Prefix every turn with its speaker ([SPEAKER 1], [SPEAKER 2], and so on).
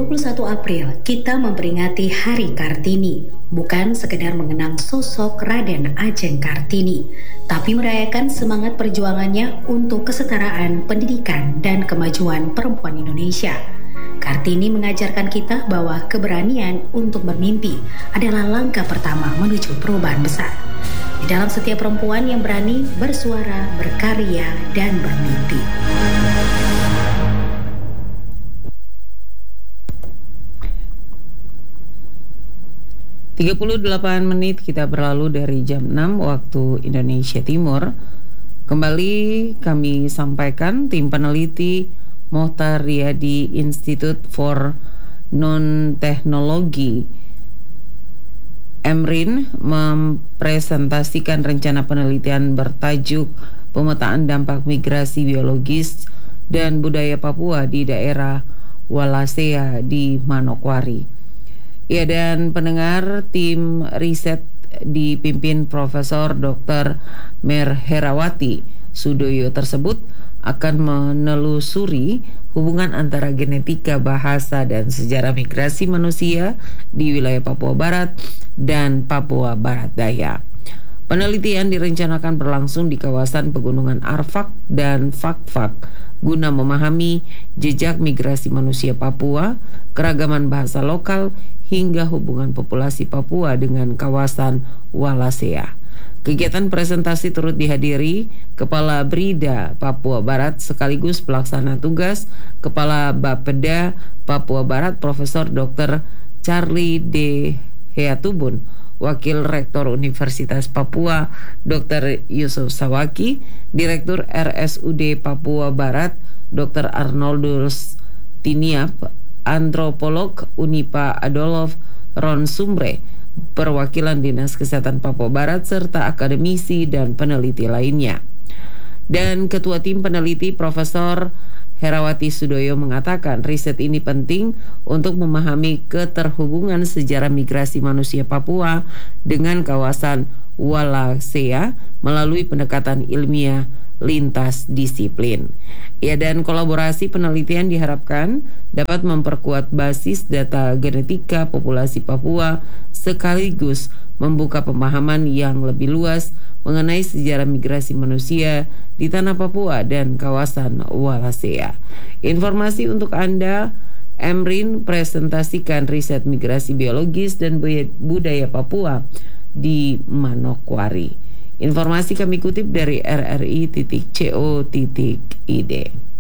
[SPEAKER 1] 21 April, kita memperingati Hari Kartini, bukan sekedar mengenang sosok Raden Ajeng Kartini, tapi merayakan semangat perjuangannya untuk kesetaraan pendidikan dan kemajuan perempuan Indonesia. Kartini mengajarkan kita bahwa keberanian untuk bermimpi adalah langkah pertama menuju perubahan besar. Di dalam setiap perempuan yang berani bersuara, berkarya, dan bermimpi.
[SPEAKER 2] 38 menit kita berlalu dari jam 6 waktu Indonesia Timur. Kembali kami sampaikan tim peneliti Mohtar Riyadi Institute for Non-Teknologi (EMRIN) mempresentasikan rencana penelitian bertajuk Pemetaan Dampak Migrasi Biologis dan Budaya Papua di daerah Wallacea di Manokwari. Ya, dan pendengar, tim riset dipimpin Profesor Dr. Mer Herawati Sudoyo tersebut akan menelusuri hubungan antara genetika, bahasa, dan sejarah migrasi manusia di wilayah Papua Barat dan Papua Barat Daya. Penelitian direncanakan berlangsung di kawasan pegunungan Arfak dan Fakfak guna memahami jejak migrasi manusia Papua, keragaman bahasa lokal, hingga hubungan populasi Papua dengan kawasan Wallacea. Kegiatan presentasi turut dihadiri Kepala Brida Papua Barat sekaligus pelaksana tugas Kepala Bapeda Papua Barat Profesor Dr. Charlie D. Heatubun, Wakil Rektor Universitas Papua Dr. Yusuf Sawaki, Direktur RSUD Papua Barat Dr. Arnoldus Tiniap, Antropolog Unipa Adolf Ron Sumbre, perwakilan Dinas Kesehatan Papua Barat, serta akademisi dan peneliti lainnya. Dan Ketua Tim Peneliti Profesor Herawati Sudoyo mengatakan riset ini penting untuk memahami keterhubungan sejarah migrasi manusia Papua dengan kawasan Wallacea melalui pendekatan ilmiah lintas disiplin. Ya, dan kolaborasi penelitian diharapkan dapat memperkuat basis data genetika populasi Papua sekaligus membuka pemahaman yang lebih luas mengenai sejarah migrasi manusia di tanah Papua dan kawasan Wallacea. Informasi untuk Anda, EMRIN presentasikan riset migrasi biologis dan budaya Papua di Manokwari. Informasi kami kutip dari rri.co.id.